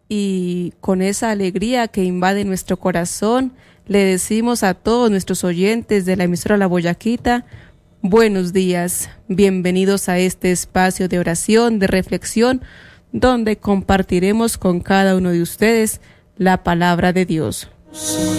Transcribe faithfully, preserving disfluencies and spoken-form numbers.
y con esa alegría que invade nuestro corazón, le decimos a todos nuestros oyentes de la emisora La Boyaquita, buenos días, bienvenidos a este espacio de oración, de reflexión, donde compartiremos con cada uno de ustedes la palabra de Dios.